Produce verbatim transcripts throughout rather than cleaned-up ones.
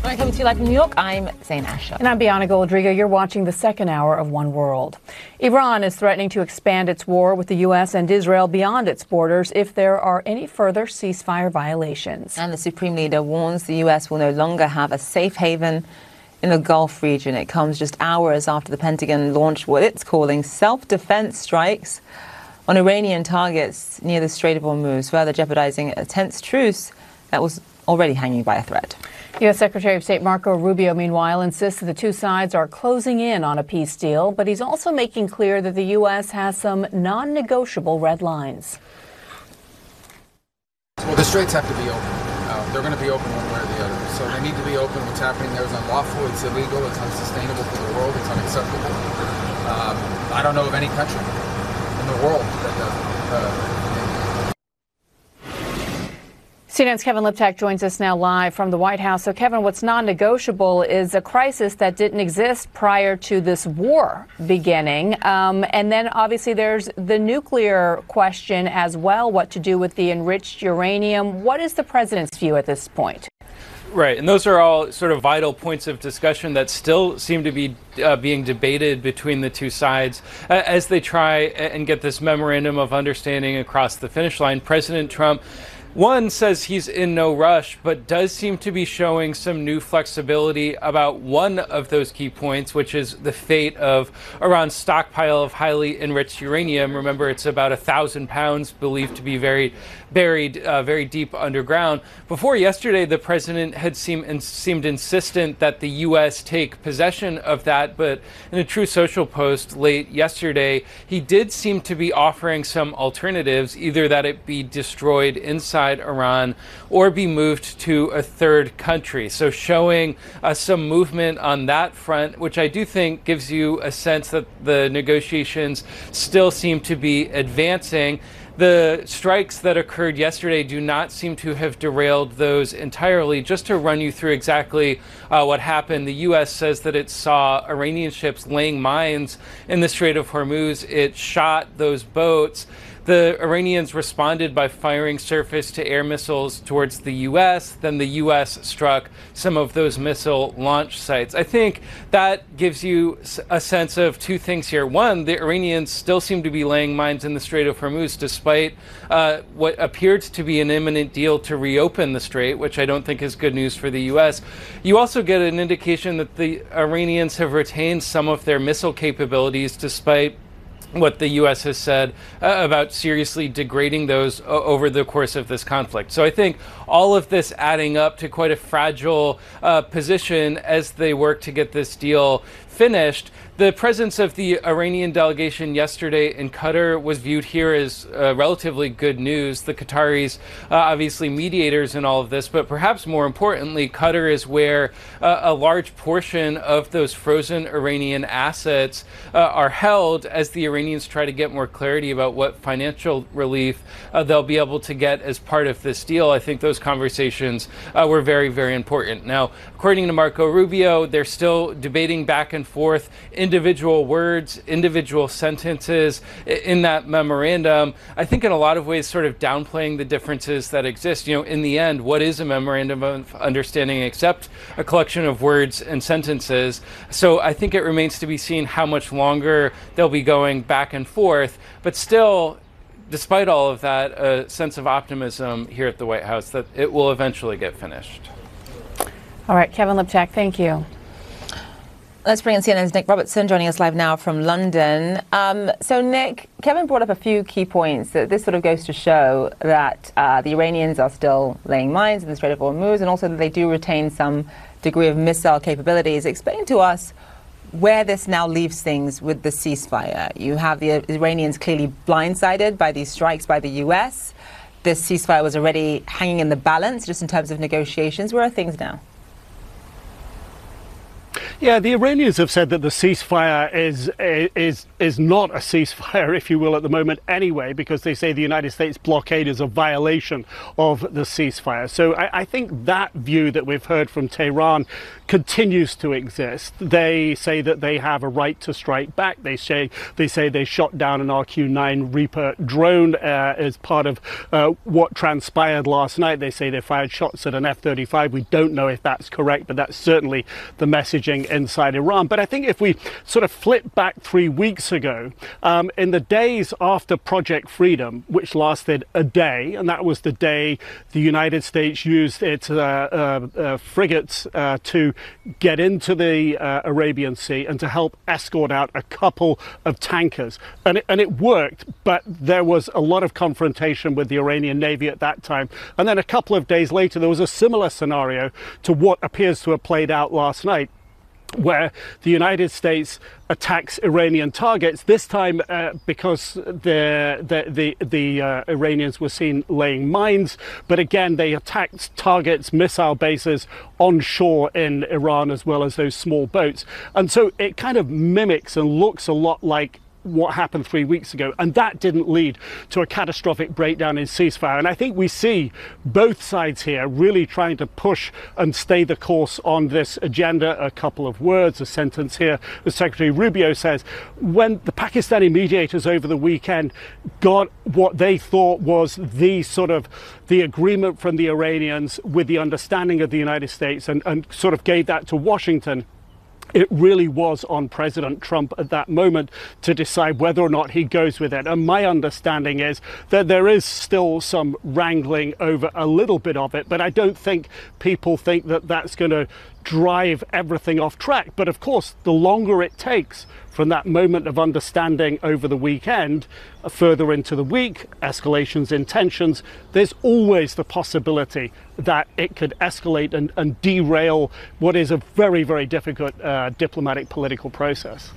All right, coming to you live from New York, I'm Zain Asher. And I'm Bianca Goldrigo. You're watching the second hour of One World. Iran is threatening to expand its war with the U S and Israel beyond its borders if there are any further ceasefire violations. And the Supreme Leader warns the U S will no longer have a safe haven in the Gulf region. It comes just hours after the Pentagon launched what it's calling self-defense strikes on Iranian targets near the Strait of Hormuz, further jeopardizing a tense truce that was already hanging by a thread. U S Secretary of State Marco Rubio, meanwhile, insists that the two sides are closing in on a peace deal, but he's also making clear that the U S has some non-negotiable red lines. Well, the straits have to be open. Uh, they're going to be open one way or the other. So they need to be open. What's happening there is unlawful, it's illegal, it's unsustainable for the world, it's unacceptable. Um, I don't know of any country in the world that does it. Uh, C N N's Kevin Liptak joins us now live from the White House. So, Kevin, what's non-negotiable is a crisis that didn't exist prior to this war beginning. Um, and then, obviously, there's the nuclear question as well, what to do with the enriched uranium. What is the president's view at this point? Right, and those are all sort of vital points of discussion that still seem to be uh, being debated between the two sides uh, as they try and get this memorandum of understanding across the finish line. President Trump, one, says he's in no rush, but does seem to be showing some new flexibility about one of those key points, which is the fate of Iran's stockpile of highly enriched uranium. Remember, it's about a thousand pounds, believed to be very buried uh, very deep underground. Before yesterday, the president had seemed, in, seemed insistent that the U S take possession of that, but in a True Social post late yesterday, he did seem to be offering some alternatives, either that it be destroyed inside Iran or be moved to a third country. So showing uh, some movement on that front, which I do think gives you a sense that the negotiations still seem to be advancing. The strikes that occurred yesterday do not seem to have derailed those entirely. Just to run you through exactly uh, what happened, the U S says that it saw Iranian ships laying mines in the Strait of Hormuz. It shot those boats. The Iranians responded by firing surface-to-air missiles towards the U S. Then the U S struck some of those missile launch sites. I think that gives you a sense of two things here. One, the Iranians still seem to be laying mines in the Strait of Hormuz, despite uh, what appeared to be an imminent deal to reopen the strait, which I don't think is good news for the U S. You also get an indication that the Iranians have retained some of their missile capabilities, despite what the U S has said uh, about seriously degrading those o- over the course of this conflict. So I think all of this adding up to quite a fragile uh, position as they work to get this deal finished. The presence of the Iranian delegation yesterday in Qatar was viewed here as uh, relatively good news. The Qataris, uh, obviously mediators in all of this, but perhaps more importantly, Qatar is where uh, a large portion of those frozen Iranian assets uh, are held as the Iranians try to get more clarity about what financial relief uh, they'll be able to get as part of this deal. I think those conversations uh, were very, very important. Now, according to Marco Rubio, they're still debating back and forth individual words, individual sentences in that memorandum. I think in a lot of ways sort of downplaying the differences that exist. You know, in the end, what is a memorandum of understanding except a collection of words and sentences? So I think it remains to be seen how much longer they'll be going back and forth, but still, despite all of that, a sense of optimism here at the White House that it will eventually get finished. All right, Kevin Liptak, thank you. Let's bring in C N N's Nick Robertson, joining us live now from London. Um, so, Nick, Kevin brought up a few key points. That this sort of goes to show that uh, the Iranians are still laying mines in the Strait of Hormuz, and also that they do retain some degree of missile capabilities. Explain to us where this now leaves things with the ceasefire. You have the Iranians clearly blindsided by these strikes by the U S. This ceasefire was already hanging in the balance just in terms of negotiations. Where are things now? Yeah, the Iranians have said that the ceasefire is is is not a ceasefire, if you will, at the moment anyway, because they say the United States blockade is a violation of the ceasefire. So I, I think that view that we've heard from Tehran continues to exist. They say that they have a right to strike back. They say they say they shot down an R Q nine Reaper drone uh, as part of uh, what transpired last night. They say they fired shots at an F thirty-five. We don't know if that's correct, but that's certainly the messaging inside Iran. But I think if we sort of flip back three weeks ago, um, in the days after Project Freedom, which lasted a day, and that was the day the United States used its uh, uh, uh, frigates uh, to get into the uh, Arabian Sea and to help escort out a couple of tankers. And it, and it worked, but there was a lot of confrontation with the Iranian Navy at that time. And then a couple of days later, there was a similar scenario to what appears to have played out last night, where the United States attacks Iranian targets, this time uh, because the the the, the uh, Iranians were seen laying mines, but again they attacked targets, missile bases onshore in Iran, as well as those small boats. And so it kind of mimics and looks a lot like what happened three weeks ago, and that didn't lead to a catastrophic breakdown in ceasefire. And I think we see both sides here really trying to push and stay the course on this agenda. A couple of words, a sentence here, as Secretary Rubio says, when the Pakistani mediators over the weekend got what they thought was the sort of the agreement from the Iranians with the understanding of the United States, and, and sort of gave that to Washington, it really was on President Trump at that moment to decide whether or not he goes with it. And my understanding is that there is still some wrangling over a little bit of it, but I don't think people think that that's going to drive everything off track. But of course, the longer it takes from that moment of understanding over the weekend, uh, further into the week, escalations in tensions, there's always the possibility that it could escalate and, and derail what is a very, very difficult uh, diplomatic political process.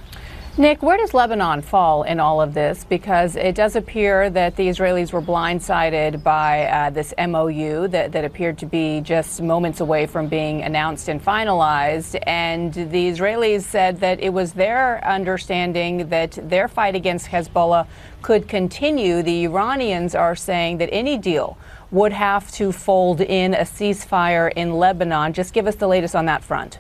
Nick, where does Lebanon fall in all of this? Because it does appear that the Israelis were blindsided by uh, this M O U that, that appeared to be just moments away from being announced and finalized. And the Israelis said that it was their understanding that their fight against Hezbollah could continue. The Iranians are saying that any deal would have to fold in a ceasefire in Lebanon. Just give us the latest on that front.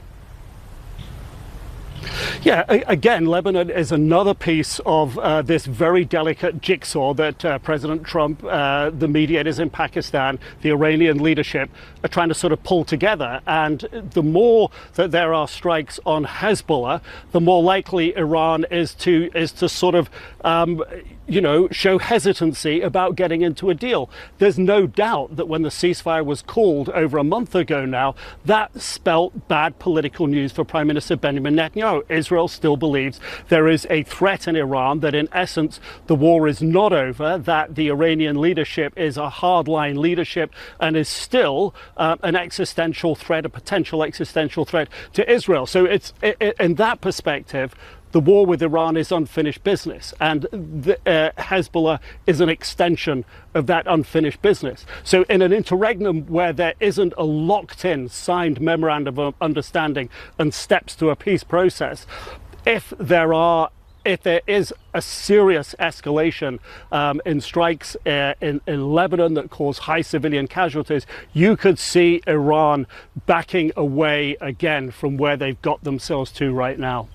Yeah, again, Lebanon is another piece of uh, this very delicate jigsaw that uh, President Trump, uh, the mediators in Pakistan, the Iranian leadership are trying to sort of pull together. And the more that there are strikes on Hezbollah, the more likely Iran is to is to sort of um, you know, show hesitancy about getting into a deal. There's no doubt that when the ceasefire was called over a month ago now, that spelt bad political news for Prime Minister Benjamin Netanyahu. Israel still believes there is a threat in Iran, that in essence the war is not over, that the Iranian leadership is a hardline leadership and is still uh, an existential threat, a potential existential threat to Israel. So it's it, it, in that perspective, the war with Iran is unfinished business, and the, uh, Hezbollah is an extension of that unfinished business. So in an interregnum where there isn't a locked-in signed memorandum of understanding and steps to a peace process, if there are if there is a serious escalation um, in strikes uh, in, in Lebanon that cause high civilian casualties, you could see Iran backing away again from where they've got themselves to right now.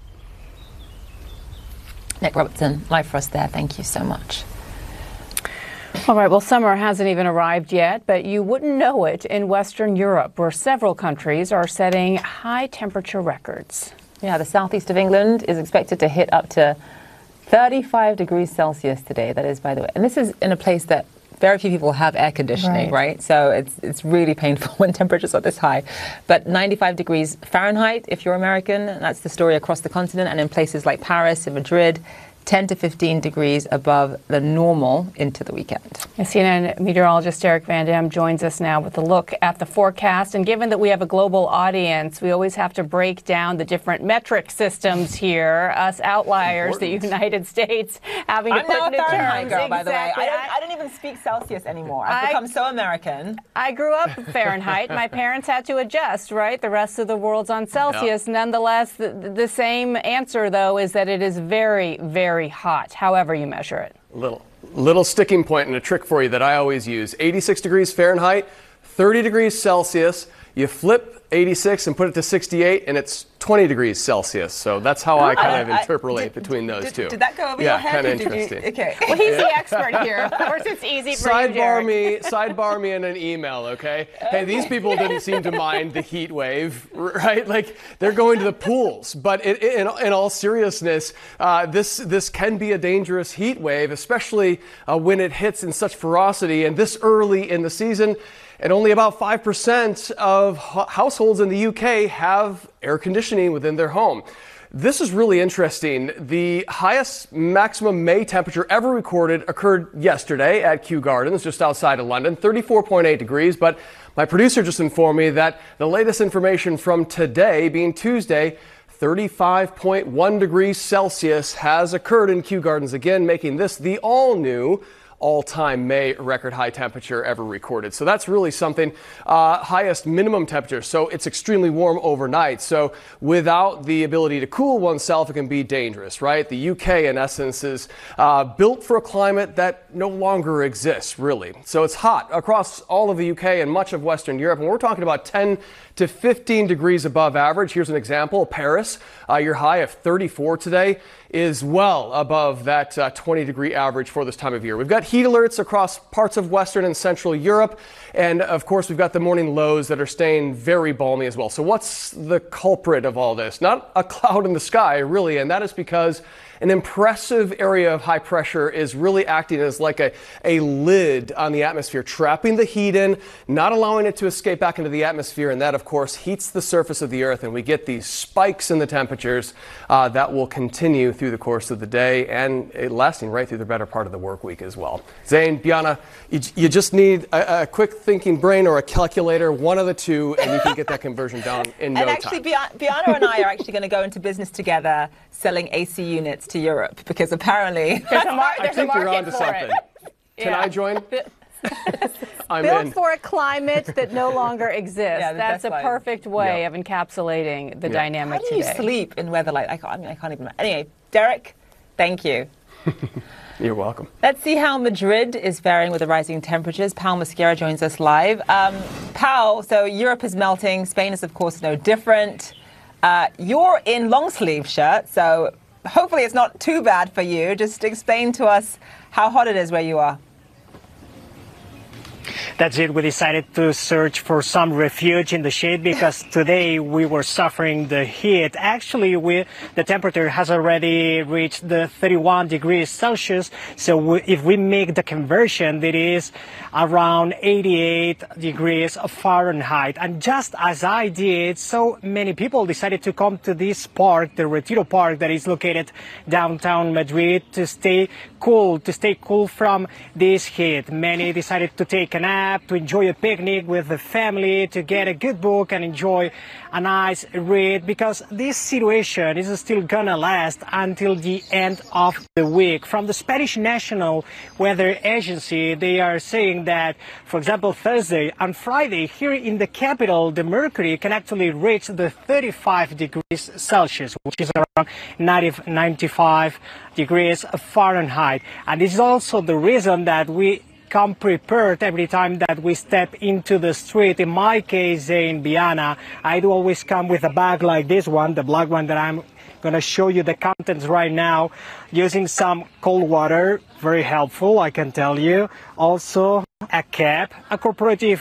Nick Robertson, live for us there. Thank you so much. All right, well, summer hasn't even arrived yet, but you wouldn't know it in Western Europe, where several countries are setting high temperature records. Yeah, the southeast of England is expected to hit up to thirty-five degrees Celsius today. That is, by the way. And this is in a place that very few people have air conditioning, right? right? So it's it's really painful when temperatures are this high. But ninety-five degrees Fahrenheit, if you're American, that's the story across the continent. And in places like Paris and Madrid, ten to fifteen degrees above the normal into the weekend. And C N N meteorologist Derek Van Dam joins us now with a look at the forecast. And given that we have a global audience, we always have to break down the different metric systems here. Us outliers, Important. the United States, having to I'm put now a into Fahrenheit terms. girl, by the way. Exactly. I don't, I don't even speak Celsius anymore. I've I, become so American. I grew up Fahrenheit. My parents had to adjust, right? The rest of the world's on Celsius. Yeah. Nonetheless, the, the same answer, though, is that it is very, very hot, however you measure it. Little, little sticking point and a trick for you that I always use. eighty-six degrees Fahrenheit, thirty degrees Celsius. You flip eighty-six and put it to sixty-eight, and it's twenty degrees Celsius. So that's how I kind of I, interpolate did, between those did, two. Did that go over yeah, your head? kind of Did interesting. You, okay. Well, he's the expert here. Of course, it's easy for you, Sidebar Derek. me, sidebar me in an email, okay? Hey, these people didn't seem to mind the heat wave, right? Like they're going to the pools. But it, in, in all seriousness, uh, this this can be a dangerous heat wave, especially uh, when it hits in such ferocity and this early in the season. And only about five percent of households in the U K have air conditioning within their home. This is really interesting. The highest maximum May temperature ever recorded occurred yesterday at Kew Gardens, just outside of London, thirty-four point eight degrees. But my producer just informed me that the latest information from today, being Tuesday, thirty-five point one degrees Celsius has occurred in Kew Gardens again, making this the all-new all-time May record high temperature ever recorded. So that's really something. Uh, highest minimum temperature. So it's extremely warm overnight. So without the ability to cool oneself, it can be dangerous, right? The U K, in essence, is uh, built for a climate that no longer exists, really. So it's hot across all of the U K and much of Western Europe. And we're talking about ten to fifteen degrees above average. Here's an example. Paris, uh, your high of thirty-four today is well above that uh, twenty degree average for this time of year. We've got heat alerts across parts of Western and Central Europe. And of course, we've got the morning lows that are staying very balmy as well. So what's the culprit of all this? Not a cloud in the sky, really. And that is because an impressive area of high pressure is really acting as like a, a lid on the atmosphere, trapping the heat in, not allowing it to escape back into the atmosphere. And that, of course, heats the surface of the earth. And we get these spikes in the temperatures uh, that will continue through the course of the day and it lasting right through the better part of the work week as well. Zane, Bianna, you, you just need a, a quick thinking brain or a calculator, one of the two, and you can get that conversion down in no and actually, time. Bianna and I are actually going to go into business together selling A C units to Europe because apparently there's a, mar- there's I think a market you're onto for something. it. Can Yeah. I join? I'm Built in. for a climate that no longer exists. Yeah, the That's best a line. perfect way Yeah. of encapsulating the Yeah. dynamic how do you today. sleep in weather like I can't, I mean, I can't even. Anyway, Derek, thank you. You're welcome. Let's see how Madrid is faring with the rising temperatures. Pau Mosquera joins us live. Um, Pau, so Europe is melting. Spain is, of course, no different. Uh, you're in long sleeve shirt, so hopefully it's not too bad for you. Just explain to us how hot it is where you are. That's it. We decided to search for some refuge in the shade because today we were suffering the heat. Actually, we, the temperature has already reached the thirty-one degrees Celsius. So we, if we make the conversion, that is around eighty-eight degrees Fahrenheit. And just as I did, so many people decided to come to this park, the Retiro Park, that is located downtown Madrid, to stay cool, to stay cool from this heat. Many decided to take a nap, to enjoy a picnic with the family, to get a good book and enjoy a nice read, because this situation is still gonna last until the end of the week. From the Spanish National Weather Agency, they are saying that, for example, Thursday and Friday here in the capital, the mercury can actually reach the thirty-five degrees Celsius, which is around ninety-five degrees Fahrenheit. And this is also the reason that we come prepared every time that we step into the street. In my case, in Bianna, I do always come with a bag like this one, the black one that I'm going to show you the contents right now, using some cold water, very helpful, I can tell you. Also a cap, a corporative one.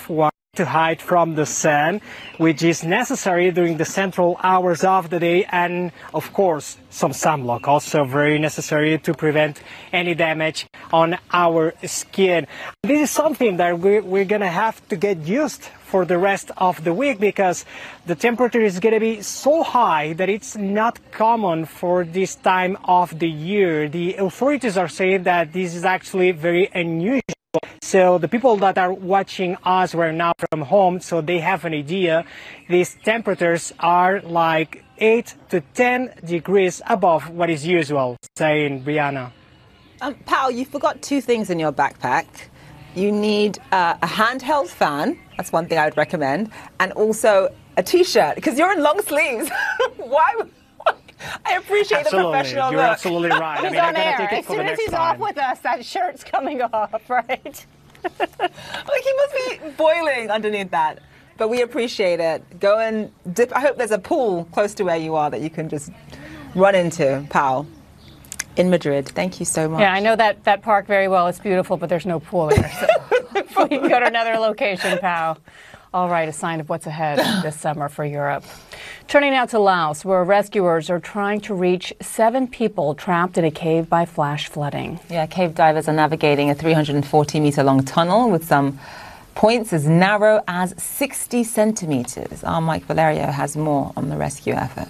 to hide from the sun, which is necessary during the central hours of the day, and of course some sunblock, also very necessary to prevent any damage on our skin. This is something that we're, we're gonna have to get used for the rest of the week, because the temperature is going to be so high that it's not common for this time of the year. The authorities are saying that this is actually very unusual. So the people that are watching us right now from home, so they have an idea, these temperatures are like eight to ten degrees above what is usual, saying Brianna. Um, Pal, you forgot two things in your backpack. You need uh, a handheld fan. That's one thing I would recommend. And also a T-shirt, because you're in long sleeves. Why? I appreciate absolutely. the professional You're look. absolutely right. He's I mean, on I'm gonna air. take it As for soon the as next he's time. off with us, that shirt's coming off, right? Like, he must be boiling underneath that. But we appreciate it. Go and dip. I hope there's a pool close to where you are that you can just run into, Pal, in Madrid. Thank you so much. Yeah, I know that, that park very well. It's beautiful, but there's no pool there. So we can go to another location, Pal. All right, a sign of what's ahead this summer for Europe. Turning now to Laos, where rescuers are trying to reach seven people trapped in a cave by flash flooding. Yeah, cave divers are navigating a three hundred forty meter long tunnel with some points as narrow as sixty centimeters. Our Mike Valerio has more on the rescue effort.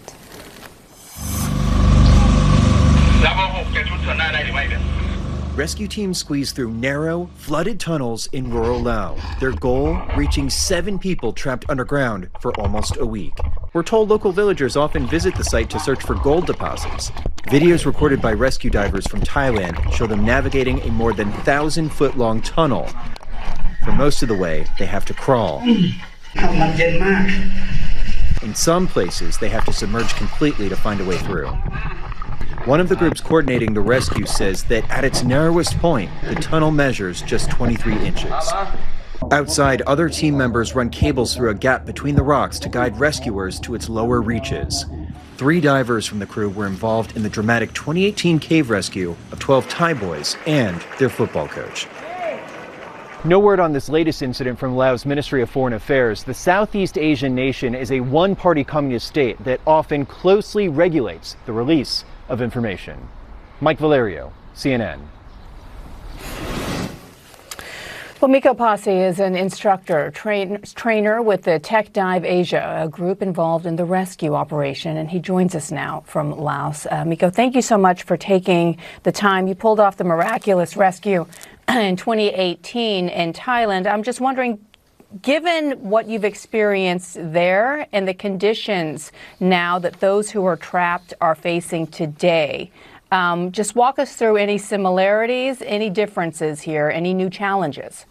Rescue teams squeeze through narrow, flooded tunnels in rural Laos. Their goal, reaching seven people trapped underground for almost a week. We're told local villagers often visit the site to search for gold deposits. Videos recorded by rescue divers from Thailand show them navigating a more than thousand-foot-long tunnel. For most of the way, they have to crawl. In some places, they have to submerge completely to find a way through. One of the groups coordinating the rescue says that at its narrowest point, the tunnel measures just twenty-three inches. Outside, other team members run cables through a gap between the rocks to guide rescuers to its lower reaches. Three divers from the crew were involved in the dramatic twenty eighteen cave rescue of twelve Thai boys and their football coach. No word on this latest incident from Laos Ministry of Foreign Affairs. The Southeast Asian nation is a one-party communist state that often closely regulates the release of information. Mike Valerio, C N N. Well, Miko Pasi is an instructor, train, trainer with the Tech Dive Asia, a group involved in the rescue operation, and he joins us now from Laos. Uh, Miko, thank you so much for taking the time. You pulled off the miraculous rescue in twenty eighteen in Thailand. I'm just wondering, given what you've experienced there and the conditions now that those who are trapped are facing today, um, just walk us through any similarities, any differences here, any new challenges.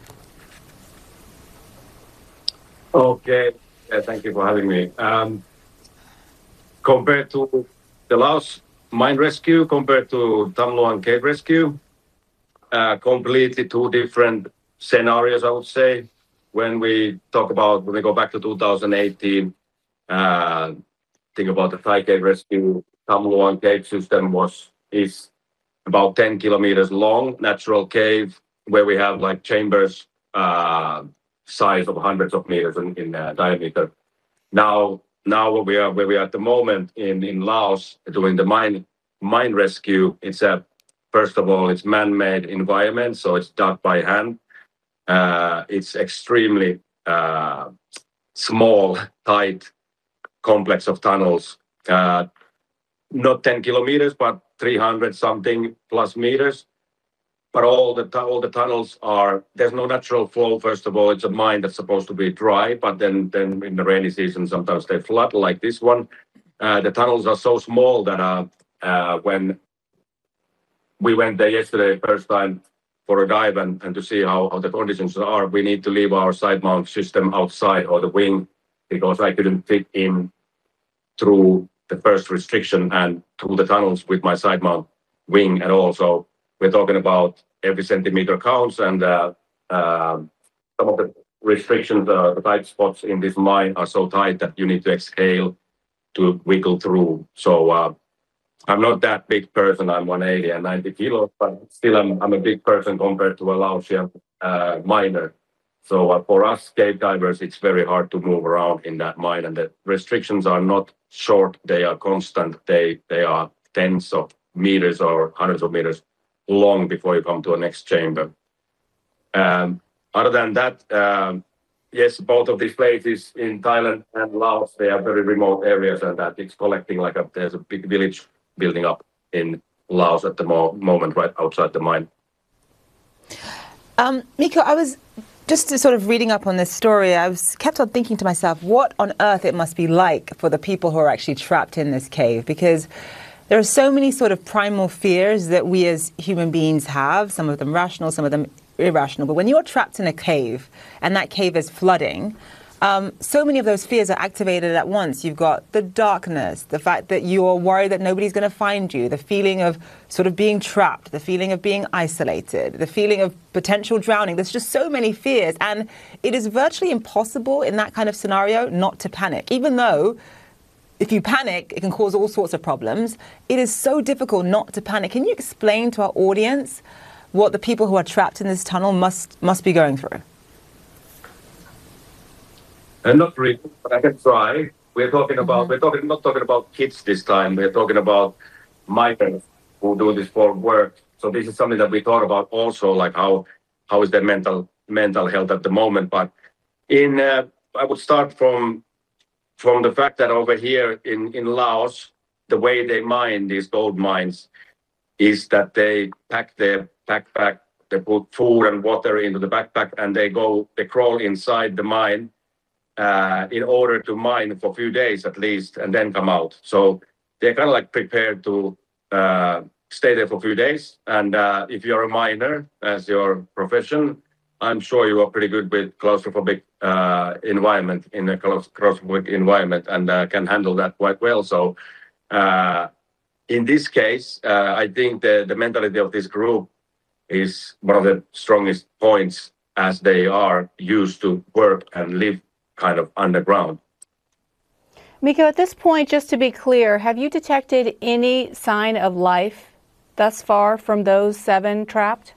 Okay, yeah, thank you for having me. Um, compared to the Laos mine rescue, compared to Tham Luang cave rescue, uh, completely two different scenarios, I would say. When we talk about, when we go back to two thousand eighteen, uh, think about the Thai cave rescue, Tham Luang cave system was, is about ten kilometers long, natural cave, where we have like chambers, uh, size of hundreds of meters in, in uh, diameter. Now, now where we are, where we are at the moment in, in Laos, doing the mine, mine rescue, it's a, first of all, it's man-made environment, so it's dug by hand. Uh, it's extremely uh, small, tight complex of tunnels, uh, not ten kilometers, but three hundred something plus meters. But all the all the tunnels are, there's no natural flow. First of all, it's a mine that's supposed to be dry, but then then in the rainy season, sometimes they flood like this one. Uh, the tunnels are so small that uh, uh, when we went there yesterday, first time, for a dive and, and to see how, how the conditions are, we need to leave our side mount system outside or the wing because I couldn't fit in through the first restriction and through the tunnels with my side mount wing at all. So we're talking about every centimeter counts, and uh, uh, some of the restrictions, uh, the tight spots in this mine are so tight that you need to exhale to wiggle through. So uh, I'm not that big person. I'm one eighty and ninety kilos, but still I'm, I'm a big person compared to a Laotian uh, miner. So uh, for us cave divers, it's very hard to move around in that mine, and the restrictions are not short; they are constant. They they are tens of meters or hundreds of meters long before you come to a next chamber. Um, other than that, um, yes, both of these places in Thailand and Laos, they are very remote areas, and that it's collecting like a there's a big village building up in Laos at the mo- moment, right outside the mine. Um, Mikko, I was just to sort of reading up on this story, I was kept on thinking to myself, what on earth it must be like for the people who are actually trapped in this cave, because there are so many sort of primal fears that we as human beings have, some of them rational, some of them irrational. But when you're trapped in a cave and that cave is flooding, Um, so many of those fears are activated at once. You've got the darkness, the fact that you're worried that nobody's going to find you, the feeling of sort of being trapped, the feeling of being isolated, the feeling of potential drowning. There's just so many fears. And it is virtually impossible in that kind of scenario not to panic, even though if you panic, it can cause all sorts of problems. It is so difficult not to panic. Can you explain to our audience what the people who are trapped in this tunnel must must be going through? And not really, but I can try. We're talking about, mm-hmm. we're talking, not talking about kids this time. We're talking about migrants who do this for work. So this is something that we talk about also, like how how is their mental mental health at the moment. But in, uh, I would start from from the fact that over here in, in Laos, the way they mine these gold mines is that they pack their backpack, they put food and water into the backpack, and they go, they crawl inside the mine. Uh, in order to mine for a few days at least and then come out. So they're kind of like prepared to uh, stay there for a few days. And uh, if you're a miner as your profession, I'm sure you are pretty good with claustrophobic uh, environment, in a claustrophobic environment, and uh, can handle that quite well. So uh, in this case, uh, I think the, the mentality of this group is one of the strongest points, as they are used to work and live kind of underground. Mikko, at this point, just to be clear, have you detected any sign of life thus far from those seven trapped?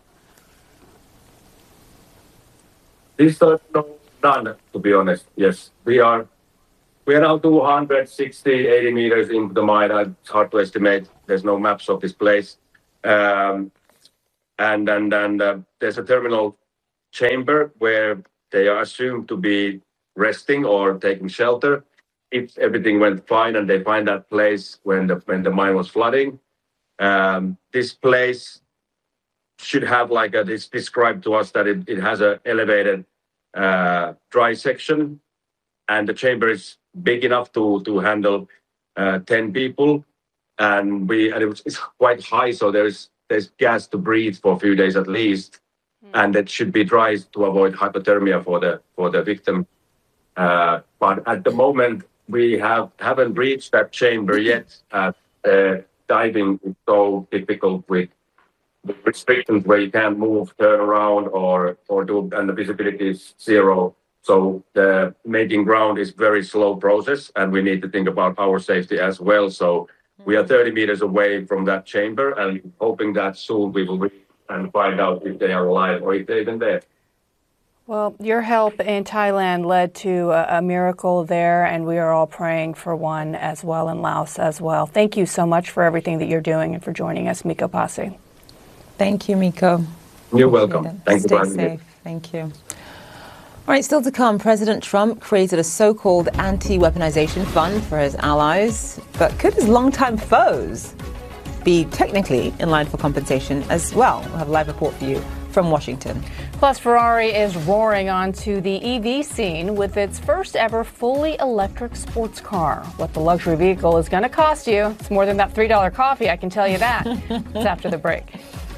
This time, no, none, to be honest. Yes, we are we are now two hundred sixty, eighty meters into the mine. It's hard to estimate. There's no maps of this place. Um, and and, and uh, there's a terminal chamber where they are assumed to be resting or taking shelter if everything went fine and they find that place when the when the mine was flooding. Um, this place should have like a, it's described to us that it, it has an elevated uh, dry section, and the chamber is big enough to to handle uh, ten people, and we and it was, it's quite high, so there's there's gas to breathe for a few days at least, mm. and it should be dry to avoid hypothermia for the for the victim. Uh, but at the moment, we have, haven't reached that chamber yet. Uh, uh, diving is so difficult with the restrictions where you can't move, turn around, or, or do, and the visibility is zero. So the making ground is very slow process, and we need to think about our safety as well. So we are thirty meters away from that chamber, and hoping that soon we will reach and find out if they are alive or if they're even there. Well, your help in Thailand led to a, a miracle there, and we are all praying for one as well in Laos as well. Thank you so much for everything that you're doing and for joining us, Mikko Pasi. Thank you, Mikko. You're welcome. Thank you for having me. Stay safe. Thank you. All right, still to come, President Trump created a so-called anti-weaponization fund for his allies, but could his longtime foes be technically in line for compensation as well? We'll have a live report for you from Washington. Plus, Ferrari is roaring onto the E V scene with its first ever fully electric sports car. What the luxury vehicle is going to cost you, it's more than that three dollar coffee, I can tell you that. It's after the break.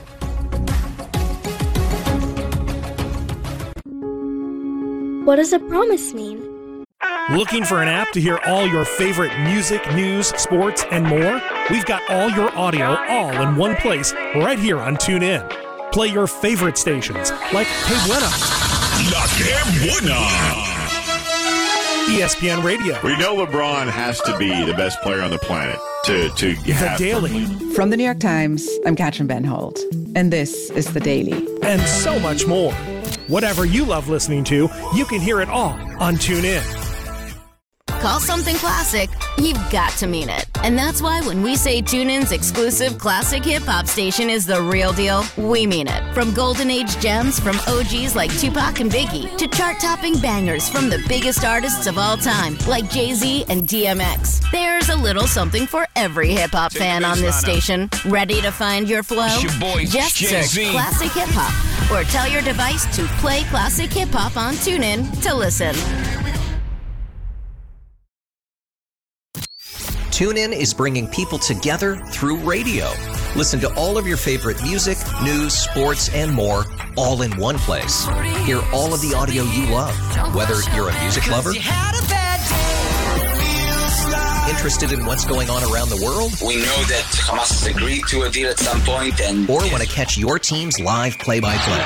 What does a promise mean? Looking for an app to hear all your favorite music, news, sports, and more? We've got all your audio all in one place right here on TuneIn. Play your favorite stations like Que Buena, La Que Buena, E S P N Radio. We know LeBron has to be the best player on the planet to, to have. The Daily. From the New York Times, I'm Katrin Benhold, and this is The Daily. And so much more. Whatever you love listening to, you can hear it all on TuneIn. Call something classic, you've got to mean it. And that's why when we say TuneIn's exclusive classic hip-hop station is the real deal, we mean it. From golden age gems from O Gs like Tupac and Biggie to chart-topping bangers from the biggest artists of all time like Jay-Z and D M X. There's a little something for every hip-hop fan on this station. Ready to find your flow? It's your boy, Just Jay-Z. search Classic Hip-Hop or tell your device to play Classic Hip-Hop on TuneIn to listen. TuneIn is bringing people together through radio. Listen to all of your favorite music, news, sports, and more, all in one place. Hear all of the audio you love, whether you're a music lover, interested in what's going on around the world, We know that Hamas has agreed to a deal at some point, and or want to catch your team's live play-by-play.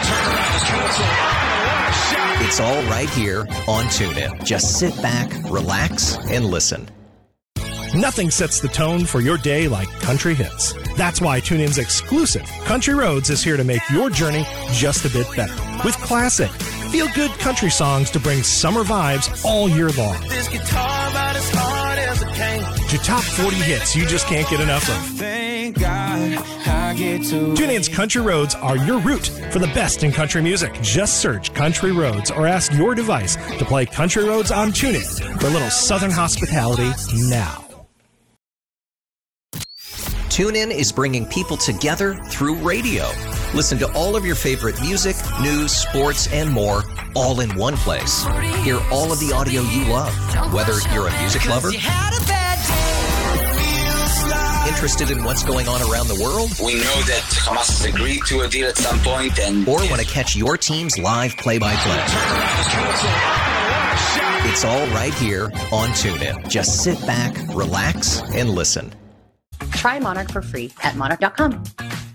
It's all right here on TuneIn. Just sit back, relax, and listen. Nothing sets the tone for your day like country hits. That's why TuneIn's exclusive Country Roads is here to make your journey just a bit better. With classic, feel-good country songs to bring summer vibes all year long. This guitar about as hard as a cane. To top forty hits you just can't get enough of. Thank God I get to. TuneIn's Country Roads are your route for the best in country music. Just search Country Roads or ask your device to play Country Roads on TuneIn for a little southern hospitality now. TuneIn is bringing people together through radio. Listen to all of your favorite music, news, sports, and more, all in one place. Hear all of the audio you love, whether you're a music lover, interested in what's going on around the world, we know that Hamas has agreed to a deal at some point, and or want to catch your team's live play-by-play. It's all right here on TuneIn. Just sit back, relax, and listen. Try Monarch for free at monarch dot com.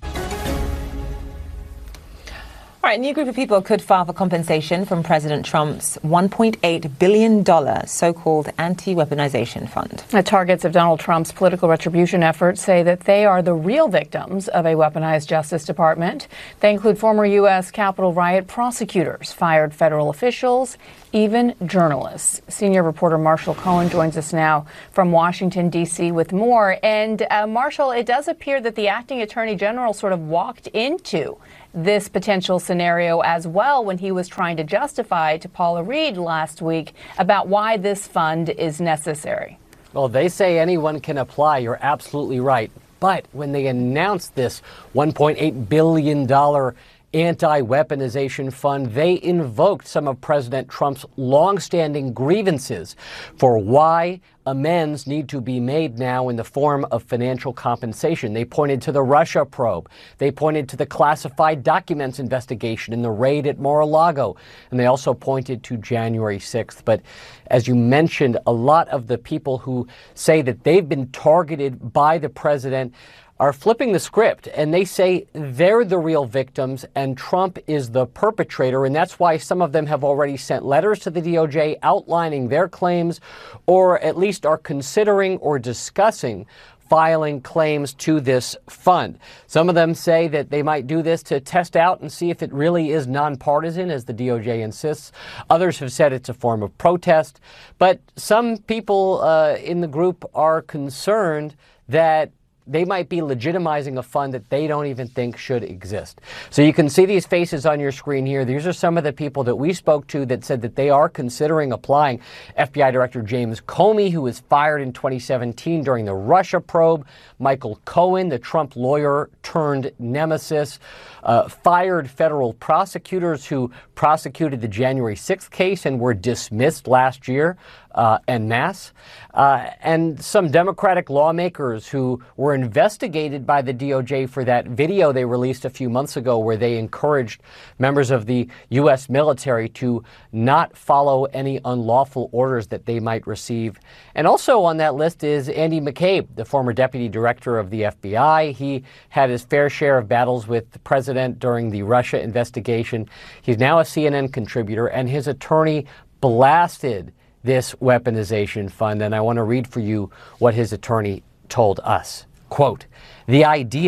All right, a new group of people could file for compensation from President Trump's one point eight billion dollars so-called anti-weaponization fund. The targets of Donald Trump's political retribution efforts say that they are the real victims of a weaponized Justice Department. They include former U S Capitol riot prosecutors, fired federal officials, even journalists. Senior reporter Marshall Cohen joins us now from Washington, D C with more. And uh, Marshall, it does appear that the acting attorney general sort of walked into this potential scenario as well when he was trying to justify to Paula Reed last week about why this fund is necessary. Well, they say anyone can apply. You're absolutely right. But when they announced this one point eight billion dollars anti-weaponization fund, they invoked some of President Trump's longstanding grievances for why amends need to be made now in the form of financial compensation. They pointed to the Russia probe. They pointed to the classified documents investigation in the raid at Mar-a-Lago. And they also pointed to January sixth. But as you mentioned, a lot of the people who say that they've been targeted by the president are flipping the script, and they say they're the real victims and Trump is the perpetrator, and that's why some of them have already sent letters to the D O J outlining their claims, or at least are considering or discussing filing claims to this fund. Some of them say that they might do this to test out and see if it really is nonpartisan, as the D O J insists. Others have said it's a form of protest, but some people uh, in the group are concerned that they might be legitimizing a fund that they don't even think should exist. So you can see these faces on your screen here. These are some of the people that we spoke to that said that they are considering applying. F B I Director James Comey, who was fired in twenty seventeen during the Russia probe. Michael Cohen, the Trump lawyer turned nemesis. Uh, fired federal prosecutors who prosecuted the January sixth case and were dismissed last year uh, en masse. Uh, and some Democratic lawmakers who were investigated by the D O J for that video they released a few months ago where they encouraged members of the U S military to not follow any unlawful orders that they might receive. And also on that list is Andy McCabe, the former deputy director of the F B I. He had his fair share of battles with the president during the Russia investigation. He's now a C N N contributor, and his attorney blasted this weaponization fund. And I want to read for you what his attorney told us. Quote, "The idea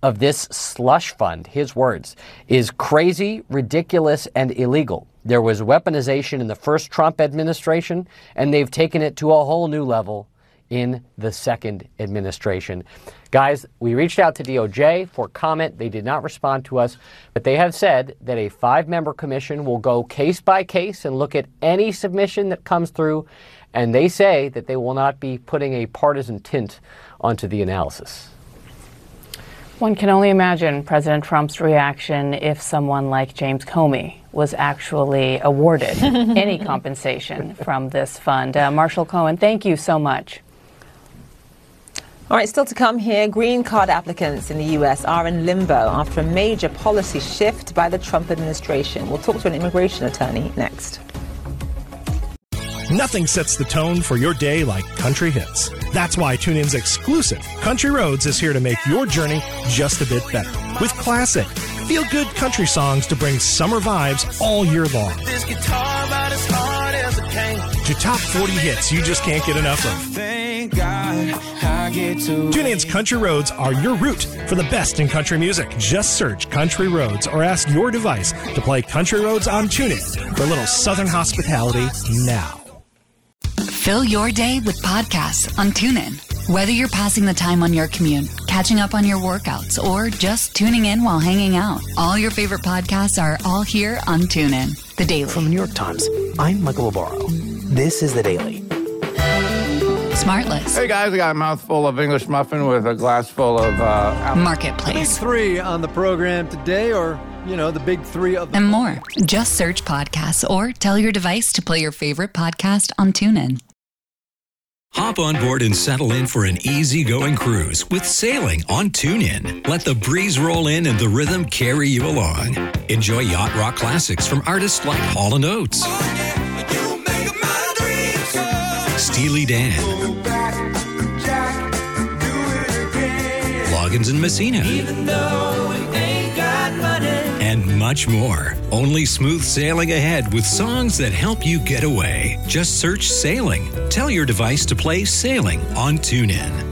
of this slush fund, his words, is crazy, ridiculous, and illegal. There was weaponization in the first Trump administration, and they've taken it to a whole new level in the second administration. Guys, we reached out to D O J for comment. They did not respond to us, but they have said that a five-member commission will go case by case and look at any submission that comes through, and they say that they will not be putting a partisan tint onto the analysis. One can only imagine President Trump's reaction if someone like James Comey was actually awarded any compensation from this fund. Uh, Marshall Cohen, thank you so much. All right, still to come here, green card applicants in the U S are in limbo after a major policy shift by the Trump administration. We'll talk to an immigration attorney next. Nothing sets the tone for your day like country hits. That's why TuneIn's exclusive Country Roads is here to make your journey just a bit better. With classic, feel-good country songs to bring summer vibes all year long. This guitar about as hard as a cane. To top forty hits you just can't get enough of. Thank God I get to. TuneIn's Country Roads are your route for the best in country music. Just search Country Roads or ask your device to play Country Roads on TuneIn for a little Southern hospitality now. Fill your day with podcasts on TuneIn. Whether you're passing the time on your commute, catching up on your workouts, or just tuning in while hanging out, all your favorite podcasts are all here on TuneIn. The Daily. From the New York Times, I'm Michael Lobaro. This is The Daily. Smartless. Hey guys, I got a mouthful of English muffin with a glass full of uh, apple. Marketplace. Big three on the program today, or, you know, the big three of the... And more. Just search podcasts or tell your device to play your favorite podcast on TuneIn. Hop on board and settle in for an easygoing cruise with sailing on TuneIn. Let the breeze roll in and the rhythm carry you along. Enjoy yacht rock classics from artists like Hall and Oates, Steely Dan, Loggins and Messina, Even though we ain't got money. and much more. Only smooth sailing ahead with songs that help you get away. Just search Sailing. Tell your device to play Sailing on TuneIn.